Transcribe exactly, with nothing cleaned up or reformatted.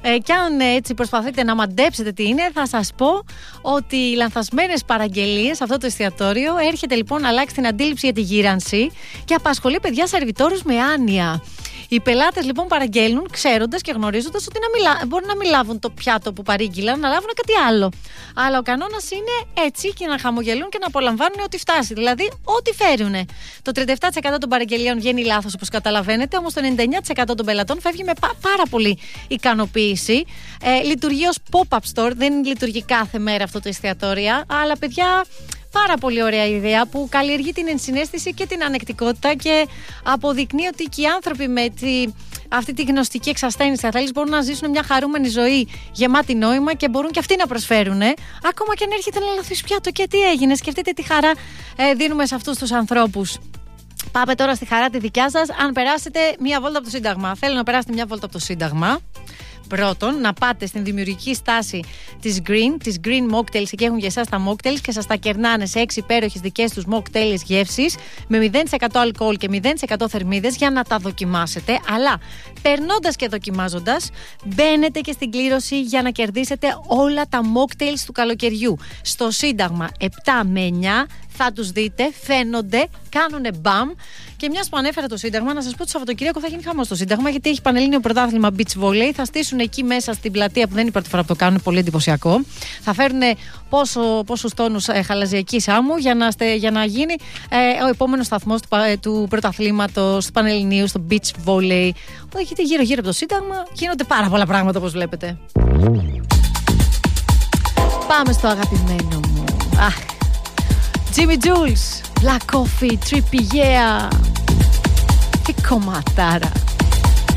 Ε, και αν έτσι προσπαθείτε να μαντέψετε τι είναι, θα σας πω ότι οι λανθασμένες παραγγελίες σε αυτό το εστιατόριο έρχεται λοιπόν να αλλάξει την αντίληψη για τη γύρανση και απασχολεί παιδιά σερβιτόρους με άνοια. Οι πελάτες λοιπόν παραγγέλνουν ξέροντας και γνωρίζοντας ότι να μιλά... μπορεί να μην λάβουν το πιάτο που παρήγγειλαν, να λάβουν κάτι άλλο. Αλλά ο κανόνας είναι έτσι και να χαμογελούν και να απολαμβάνουν ό,τι φτάσει. Δηλαδή, ό,τι φέρουνε. Το τριάντα επτά τοις εκατό των παραγγελιών βγαίνει λάθος, όπως καταλαβαίνετε, όμως το ενενήντα εννέα τοις εκατό των πελατών φεύγει με πά- πάρα πολύ ικανοποίηση. Ε, λειτουργεί ως pop-up store, δεν λειτουργεί κάθε μέρα αυτό το εστιατόριο, αλλά παιδιά. Πάρα πολύ ωραία ιδέα που καλλιεργεί την ενσυναίσθηση και την ανεκτικότητα και αποδεικνύει ότι και οι άνθρωποι με τη, αυτή τη γνωστική εξασθένηση αθλητής μπορούν να ζήσουν μια χαρούμενη ζωή γεμάτη νόημα και μπορούν και αυτοί να προσφέρουν. Ε. Ακόμα και αν έρχεται ένα λάθος πιάτο και τι έγινε. Σκεφτείτε τι χαρά ε, δίνουμε σε αυτούς τους ανθρώπους. Πάμε τώρα στη χαρά τη δικιά σας. Αν περάσετε μια βόλτα από το Σύνταγμα. Θέλω να περάσετε μια βόλτα από το Σύνταγμα. Πρώτον, να πάτε στην δημιουργική στάση της Green, της Green Mocktails, εκεί έχουν για εσάς τα mocktails και σας τα κερνάνε σε έξι υπέροχες δικές τους mocktails γεύσεις με μηδέν τοις εκατό αλκοόλ και μηδέν τοις εκατό θερμίδες για να τα δοκιμάσετε. Αλλά περνώντας και δοκιμάζοντας, μπαίνετε και στην κλήρωση για να κερδίσετε όλα τα mocktails του καλοκαιριού. Στο Σύνταγμα επτά με εννιά θα τους δείτε, φαίνονται, κάνουνε μπαμ. Και μιας που ανέφερα το Σύνταγμα, να σας πω ότι το Σαββατοκύριακο θα γίνει χαμός στο Σύνταγμα, γιατί έχει πανελλήνιο πρωτάθλημα beach volley. Θα στήσουν εκεί μέσα στην πλατεία, που δεν είναι η πρώτη φορά που το κάνουν, πολύ εντυπωσιακό. Θα φέρουν πόσο, πόσους τόνους ε, χαλαζιακής άμμου για να, στε, για να γίνει ε, ο επόμενος σταθμός του, ε, του πρωταθλήματος του πανελληνίου στο beach volley. Γιατί γύρω-γύρω από το Σύνταγμα γίνονται πάρα πολλά πράγματα, όπως βλέπετε. Πάμε στο αγαπημένο μου. Αχ. Jimmy Jules, Black Coffee, Trippy, yeah. Τι κομματάρα.